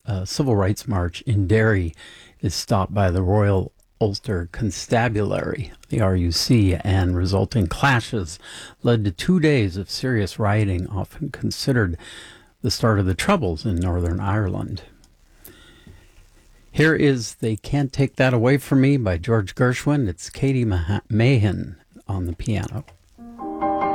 civil rights march in Derry is stopped by the Royal Ulster Constabulary, the RUC, and resulting clashes led to 2 days of serious rioting, often considered the start of the Troubles in Northern Ireland. Here is They Can't Take That Away From Me by George Gershwin. It's Katie Mahan on the piano.